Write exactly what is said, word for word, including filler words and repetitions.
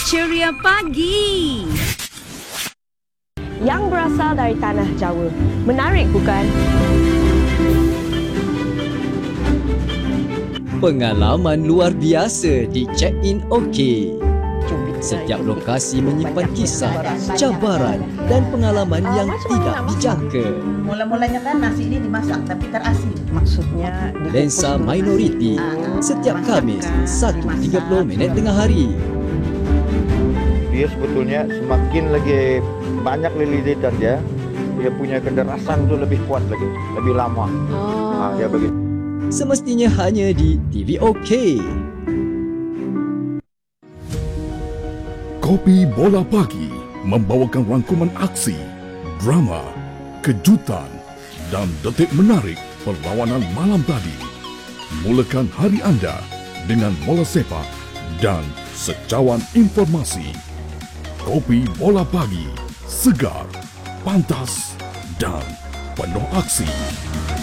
Ceria Pagi. Yang berasal dari tanah Jawa. Menarik bukan? Pengalaman luar biasa di Check-in OK. Setiap lokasi menyimpan kisah, cabaran dan pengalaman yang tidak dijangka. Mula-mulanya kan nasi ini dimasak tapi terasi. Maksudnya Lensa Minoriti setiap Khamis satu tiga puluh minit tengah hari. Dia sebetulnya semakin lagi banyak lilitan dia, dia punya kederasan tu lebih kuat lagi, lebih lama. Oh. Ha, dia begitu. Semestinya hanya di T V OK. Kopi Bola Pagi membawakan rangkuman aksi, drama, kejutan dan detik menarik perlawanan malam tadi. Mulakan hari anda dengan bola sepak dan secawan informasi. Kopi Bola Pagi, segar, pantas dan penuh aksi.